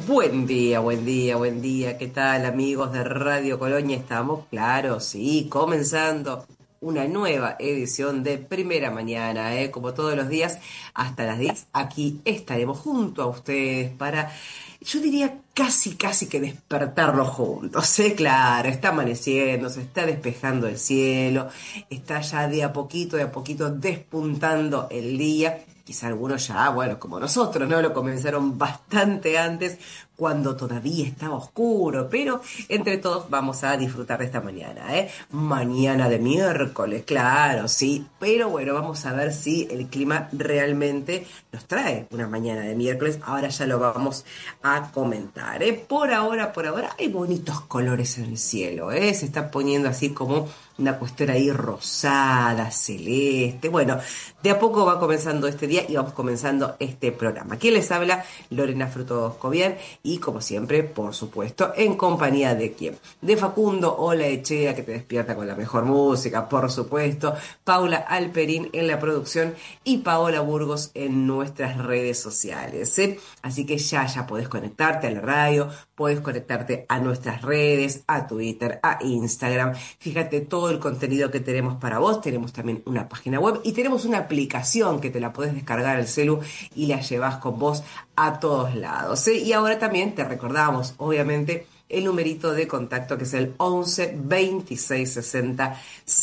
Buen día, buen día, buen día. ¿Qué tal, amigos de Radio Colonia? Estamos, claro, sí, comenzando una nueva edición de Primera Mañana, como todos los días, hasta las 10. Aquí estaremos junto a ustedes para, yo diría, casi que despertarlos juntos, ¿eh? Claro, está amaneciendo, se está despejando el cielo, está ya de a poquito despuntando el día. Quizá algunos ya, bueno, como nosotros, ¿no? Lo comenzaron bastante antes, cuando todavía estaba oscuro, pero entre todos vamos a disfrutar de esta mañana, ¿eh? Mañana de miércoles, claro, sí, pero bueno, vamos a ver si el clima realmente nos trae una mañana de miércoles. Ahora ya lo vamos a comentar, ¿eh? Por ahora hay bonitos colores en el cielo, ¿eh? Se está poniendo así como una cuestión ahí rosada, celeste. Bueno, de a poco va comenzando este día y vamos comenzando este programa. ¿Quién les habla? Lorena Frutos Cobian y como siempre, por supuesto, en compañía de quién? De Facundo Ola Echea, que te despierta con la mejor música, por supuesto, Paula Alperín en la producción y Paola Burgos en nuestras redes sociales, ¿eh? Así que ya podés conectarte a la radio, podés conectarte a nuestras redes, a Twitter, a Instagram. Fíjate todo el contenido que tenemos para vos. Tenemos también una página web y tenemos una aplicación que te la podés descargar al celu y la llevas con vos a todos lados, ¿eh? Y ahora también te recordamos, obviamente, el numerito de contacto que es el 11 26 60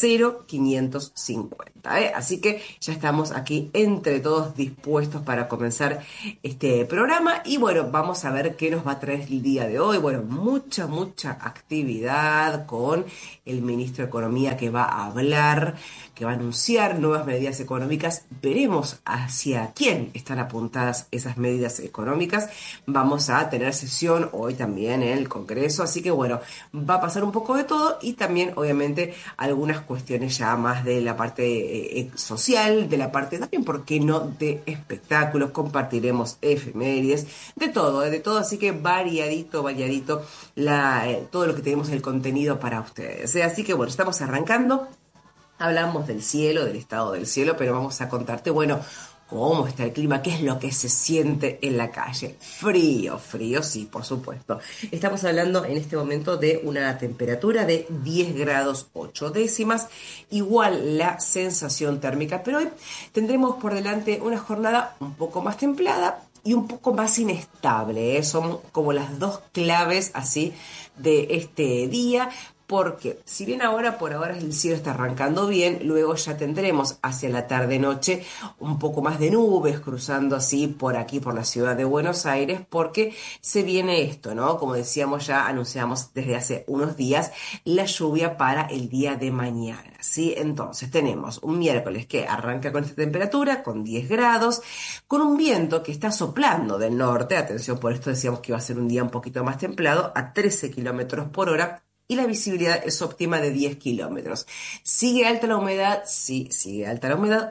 0550, ¿eh? Así que ya estamos aquí entre todos dispuestos para comenzar este programa y bueno, vamos a ver qué nos va a traer el día de hoy. Bueno, mucha actividad con el ministro de Economía que va a hablar, que va a anunciar nuevas medidas económicas. Veremos hacia quién están apuntadas esas medidas económicas. Vamos a tener sesión hoy también en el Congreso, así que bueno, va a pasar un poco de todo y también obviamente algunas cuestiones ya más de la parte social, de la parte también, ¿por qué no?, de espectáculos. Compartiremos efemérides, de todo, así que variadito todo lo que tenemos, el contenido para ustedes, ¿eh? Así que bueno, estamos arrancando. Hablamos del cielo, del estado del cielo, pero vamos a contarte, bueno, cómo está el clima, qué es lo que se siente en la calle. Frío, sí, por supuesto. Estamos hablando en este momento de una temperatura de 10 grados 8 décimas, igual la sensación térmica, pero hoy tendremos por delante una jornada un poco más templada y un poco más inestable, ¿eh? Son como las dos claves así de este día. Porque si bien ahora por ahora el cielo está arrancando bien, luego ya tendremos hacia la tarde-noche un poco más de nubes cruzando así por aquí, por la ciudad de Buenos Aires, porque se viene esto, ¿no? Como decíamos, ya anunciamos desde hace unos días la lluvia para el día de mañana, ¿sí? Entonces tenemos un miércoles que arranca con esta temperatura, con 10 grados, con un viento que está soplando del norte. Atención, por esto decíamos que iba a ser un día un poquito más templado, a 13 kilómetros por hora, y la visibilidad es óptima de 10 kilómetros. ¿Sigue alta la humedad? Sí, sigue alta la humedad,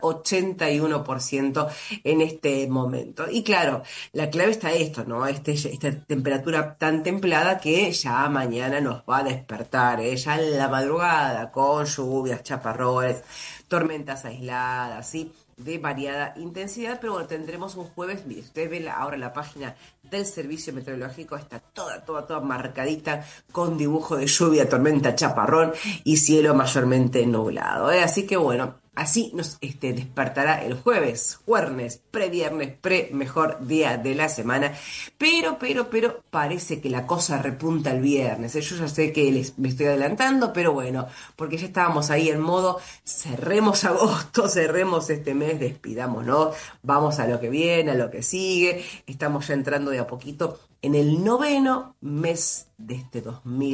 81% en este momento. Y claro, la clave está esto, ¿no? Esta temperatura tan templada que ya mañana nos va a despertar, ¿eh? Ya en la madrugada, con lluvias, chaparrones, tormentas aisladas, ¿sí?, de variada intensidad, pero bueno, tendremos un jueves. Mire, usted ve ahora la página del Servicio Meteorológico, está toda marcadita con dibujo de lluvia, tormenta, chaparrón y cielo mayormente nublado, ¿eh? Así que bueno, así nos despertará el jueves, previernes, mejor día de la semana, pero parece que la cosa repunta el viernes, ¿eh? Yo ya sé que me estoy adelantando, pero bueno, porque ya estábamos ahí en modo, cerremos agosto, cerremos este mes, despidámonos, vamos a lo que viene, a lo que sigue. Estamos ya entrando de a poquito en el noveno mes de este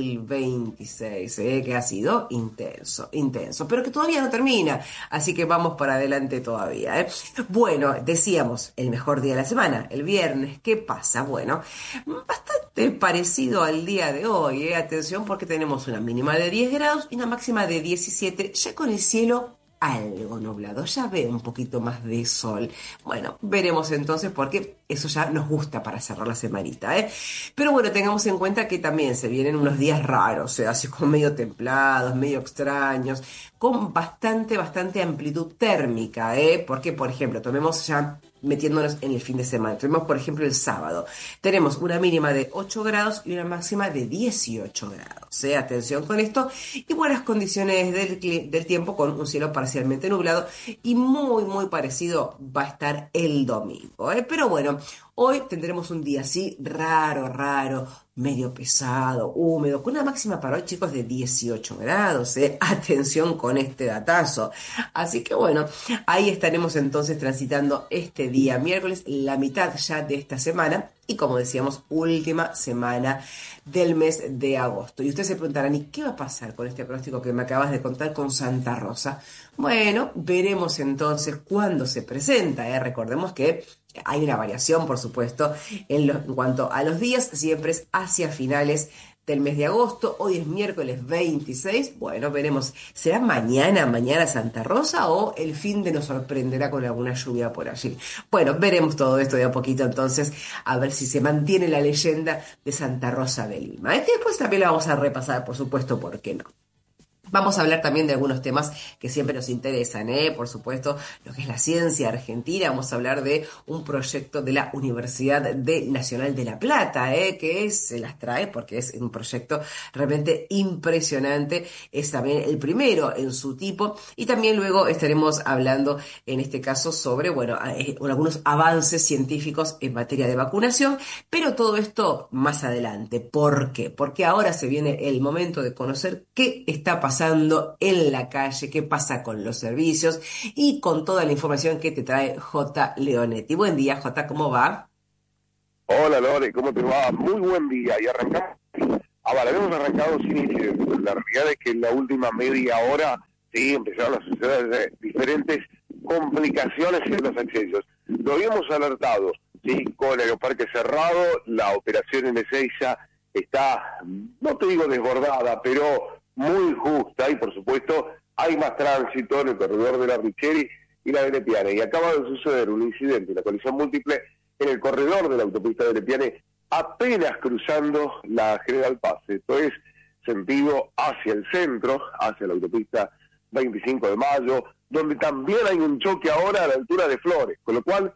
2026, que ha sido intenso, pero que todavía no termina, así que vamos para adelante todavía, ¿eh? Bueno, decíamos, el mejor día de la semana, el viernes. ¿Qué pasa? Bueno, bastante parecido al día de hoy, ¿eh? Atención, porque tenemos una mínima de 10 grados y una máxima de 17, ya con el cielo algo nublado, ya ve un poquito más de sol. Bueno, veremos entonces, porque eso ya nos gusta para cerrar la semanita, ¿eh? Pero bueno, tengamos en cuenta que también se vienen unos días raros, así como medio templados, medio extraños, con bastante amplitud térmica, ¿eh? Porque, por ejemplo, tomemos ya metiéndonos en el fin de semana. Tenemos, por ejemplo, el sábado. Tenemos una mínima de 8 grados y una máxima de 18 grados. Atención con esto. Y buenas condiciones del tiempo con un cielo parcialmente nublado. Y muy, muy parecido va a estar el domingo. Pero bueno, hoy tendremos un día así raro, raro, medio pesado, húmedo, con una máxima para hoy, chicos, de 18 grados. Atención con este datazo. Así que bueno, ahí estaremos entonces transitando este día miércoles, la mitad ya de esta semana y como decíamos, última semana del mes de agosto. Y ustedes se preguntarán, ¿y qué va a pasar con este pronóstico que me acabas de contar con Santa Rosa? Bueno, veremos entonces cuándo se presenta. Recordemos que hay una variación, por supuesto, en cuanto a los días, siempre es hacia finales del mes de agosto. Hoy es miércoles 26. Bueno, veremos. ¿Será mañana Santa Rosa o el fin de nos sorprenderá con alguna lluvia por allí? Bueno, veremos todo esto de a poquito entonces, a ver si se mantiene la leyenda de Santa Rosa de Lima. Después también la vamos a repasar, por supuesto, ¿por qué no? Vamos a hablar también de algunos temas que siempre nos interesan, por supuesto, lo que es la ciencia argentina. Vamos a hablar de un proyecto de la Nacional de La Plata, se las trae porque es un proyecto realmente impresionante. Es también el primero en su tipo. Y también luego estaremos hablando, en este caso, sobre, bueno, algunos avances científicos en materia de vacunación. Pero todo esto más adelante. ¿Por qué? Porque ahora se viene el momento de conocer qué está pasando en la calle, qué pasa con los servicios y con toda la información que te trae J. Leonetti. Buen día, J, ¿cómo va? Hola Lore, ¿cómo te va? Muy buen día. Y arrancamos. Ahora, hemos arrancado sin incidentes. La realidad es que en la última media hora sí empezaron a suceder diferentes complicaciones en los accesos. Lo habíamos alertado, sí, con el aeroparque cerrado, la operación en Ezeiza está, no te digo desbordada, pero muy justa y por supuesto hay más tránsito en el corredor de la Richeri y la de Lepiane. Y acaba de suceder un incidente, una colisión múltiple en el corredor de la autopista de Lepiane, apenas cruzando la General Paz. Esto es sentido hacia el centro, hacia la autopista 25 de Mayo, donde también hay un choque ahora a la altura de Flores, con lo cual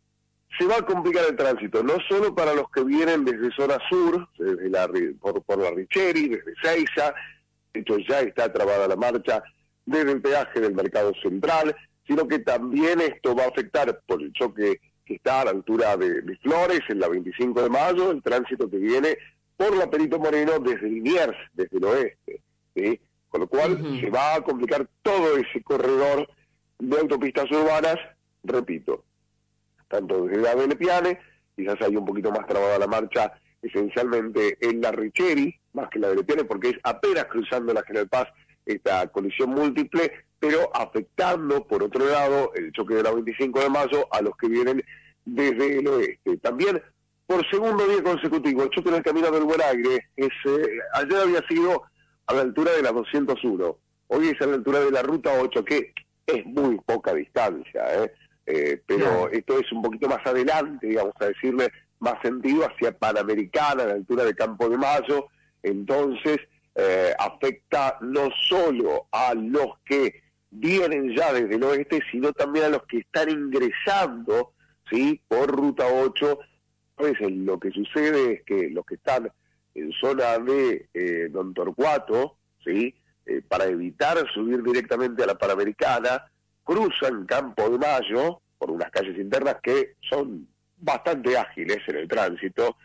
se va a complicar el tránsito, no solo para los que vienen desde zona sur, desde por la Richeri, desde Ezeiza. De hecho ya está trabada la marcha desde el peaje del Mercado Central, sino que también esto va a afectar por el choque que está a la altura de Flores, en la 25 de Mayo, el tránsito que viene por la Perito Moreno desde Liniers, desde el oeste, ¿sí? Con lo cual se va a complicar todo ese corredor de autopistas urbanas, repito, tanto desde la de Lepiane, quizás hay un poquito más trabada la marcha esencialmente en la Richeri, más que la de Lepiane, porque es apenas cruzando la General Paz esta colisión múltiple, pero afectando, por otro lado, el choque de la 25 de Mayo a los que vienen desde el oeste. También, por segundo día consecutivo, el choque en el Camino del Buen Aire, ayer había sido a la altura de la 201, hoy es a la altura de la Ruta 8, que es muy poca distancia, pero esto es un poquito más adelante, digamos a decirle, más sentido hacia Panamericana, a la altura de Campo de Mayo. Entonces afecta no solo a los que vienen ya desde el oeste, sino también a los que están ingresando, ¿sí?, por Ruta 8. Pues lo que sucede es que los que están en zona de Don Torcuato, ¿sí?, para evitar subir directamente a la Panamericana, cruzan Campo de Mayo por unas calles internas que son bastante ágiles en el tránsito,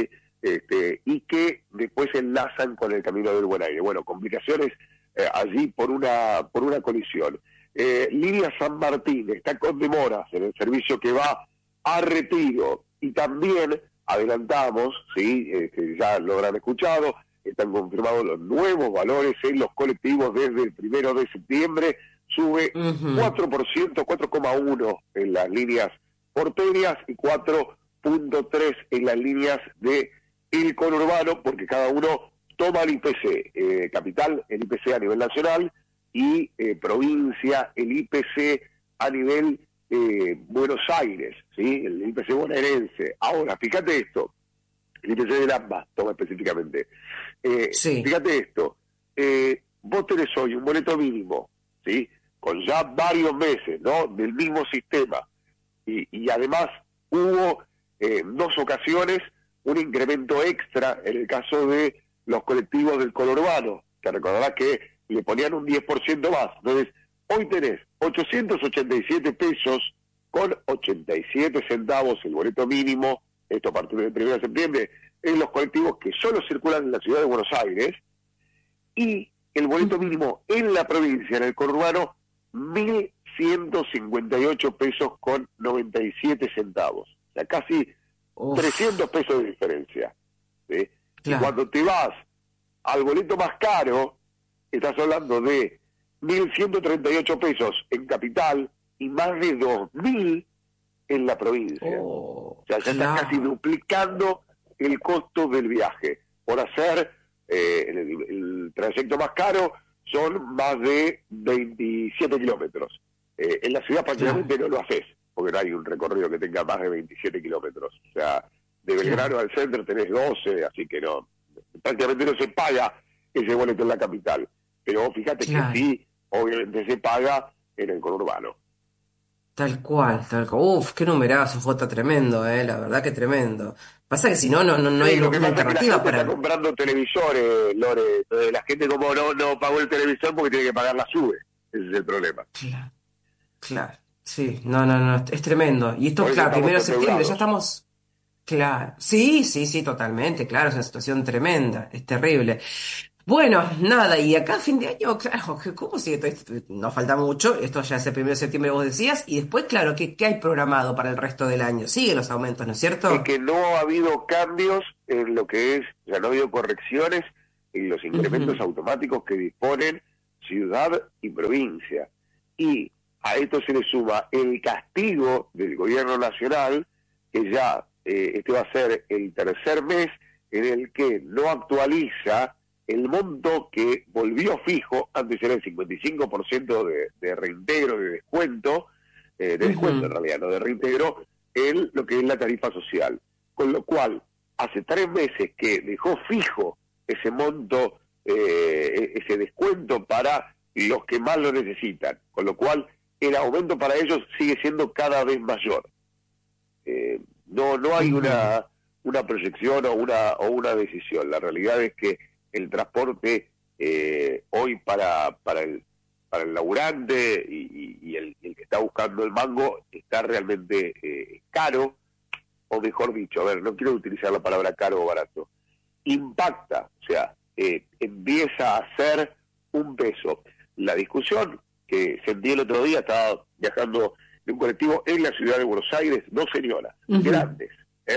y que después enlazan con el Camino del Buen Aire. Bueno, complicaciones allí por una colisión. Línea San Martín está con demoras en el servicio que va a Retiro, y también adelantamos, ¿sí?, ya lo habrán escuchado, están confirmados los nuevos valores en los colectivos desde el 1 de septiembre, sube 4%, 4,1% en las líneas porteñas y 4,3% en las líneas de el conurbano, porque cada uno toma el IPC, capital el IPC a nivel nacional y provincia el IPC a nivel Buenos Aires, ¿sí?, el IPC bonaerense. Ahora, fíjate esto, el IPC de Lambda toma específicamente. Sí. Fíjate esto, vos tenés hoy un boleto mínimo, ¿sí?, con ya varios meses, ¿no?, del mismo sistema, y además hubo en 2 ocasiones un incremento extra en el caso de los colectivos del conurbano. Te recordarás que le ponían un 10% más. Entonces, hoy tenés 887 pesos con 87 centavos el boleto mínimo, esto a partir del 1 de septiembre, en los colectivos que solo circulan en la ciudad de Buenos Aires, y el boleto mínimo en la provincia, en el conurbano, 1.158 pesos con 97 centavos. O sea, casi 300 pesos de diferencia. ¿Sí? Claro. Y cuando te vas al boleto más caro, estás hablando de 1.138 pesos en capital y más de 2.000 en la provincia. O sea, ya estás casi duplicando el costo del viaje. Por hacer el trayecto más caro son más de 27 kilómetros. En la ciudad prácticamente no lo haces, porque no hay un recorrido que tenga más de 27 kilómetros. O sea, de Belgrano al centro tenés 12, así que no, prácticamente no se paga ese boleto en la capital. Pero fíjate que sí, obviamente se paga en el conurbano. Tal cual, tal cual. Uf, qué numerazo, Jota, tremendo, la verdad que tremendo. Pasa que si no hay lo que una pasa alternativa es que la gente para... está comprando televisores, Lore. La gente como no pagó el televisor porque tiene que pagar la SUBE. Ese es el problema. Claro. Sí, no, es tremendo. Y esto, claro, 1 de septiembre, ya estamos... Claro, sí, totalmente, claro, es una situación tremenda, es terrible. Bueno, nada, y acá a fin de año, claro, ¿cómo sigue todo esto? Nos falta mucho, esto ya es el 1 de septiembre, vos decías, y después, claro, ¿qué hay programado para el resto del año? Siguen los aumentos, ¿no es cierto? Es que no ha habido cambios en lo que es, o sea, no ha habido correcciones en los incrementos automáticos que disponen ciudad y provincia. Y a esto se le suma el castigo del gobierno nacional, que ya este va a ser el tercer mes en el que no actualiza el monto que volvió fijo, antes era el 55% de reintegro, de descuento, descuento en realidad, no de reintegro, en lo que es la tarifa social. Con lo cual, hace 3 meses que dejó fijo ese monto, ese descuento para los que más lo necesitan. Con lo cual, el aumento para ellos sigue siendo cada vez mayor. No hay una proyección o una decisión. La realidad es que el transporte hoy para el laburante y el que está buscando el mango está realmente caro, o mejor dicho, a ver, no quiero utilizar la palabra caro o barato, impacta, o sea, empieza a ser un peso. La discusión que sentí el otro día, estaba viajando en un colectivo en la ciudad de Buenos Aires, 2 señoras grandes,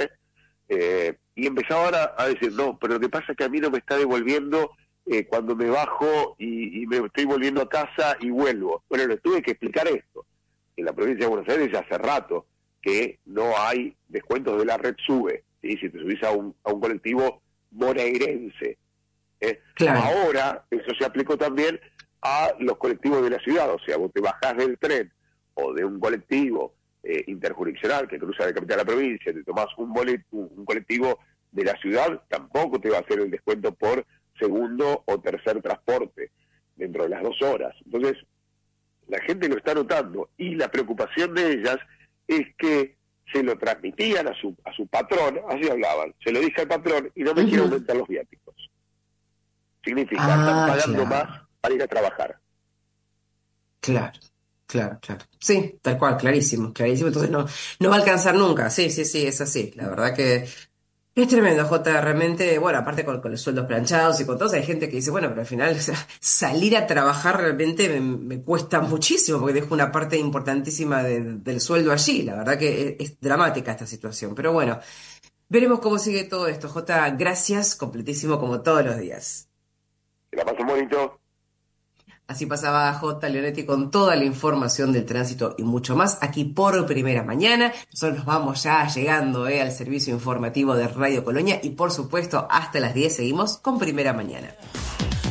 y empezaban a decir, no, pero lo que pasa es que a mí no me está devolviendo cuando me bajo y me estoy volviendo a casa y vuelvo. Bueno, les tuve que explicar esto. En la provincia de Buenos Aires ya hace rato que no hay descuentos de la red SUBE, ¿sí? Si te subís a un colectivo bonaerense. Claro. Ahora, eso se aplicó también a los colectivos de la ciudad, o sea, vos te bajás del tren o de un colectivo interjurisdiccional que cruza de capital a la provincia, te tomás un colectivo de la ciudad, tampoco te va a hacer el descuento por segundo o tercer transporte dentro de las 2 horas. Entonces, la gente lo está notando y la preocupación de ellas es que se lo transmitían a su patrón, así hablaban, se lo dije al patrón y no me quiero aumentar los viáticos. Significa, están pagando más para ir a trabajar. Claro. Sí, tal cual, clarísimo. Entonces no va a alcanzar nunca. Sí, es así. La verdad que es tremendo, Jota, realmente. Bueno, aparte con los sueldos planchados y con todo, hay gente que dice, bueno, pero al final, o sea, salir a trabajar realmente me cuesta muchísimo porque dejo una parte importantísima del sueldo allí. La verdad que es dramática esta situación. Pero bueno, veremos cómo sigue todo esto. Jota, gracias, completísimo como todos los días. Que la pasen bonito. Así pasaba J. Leonetti con toda la información del tránsito y mucho más aquí por Primera Mañana. Nosotros nos vamos ya llegando al servicio informativo de Radio Colonia y por supuesto hasta las 10 seguimos con Primera Mañana.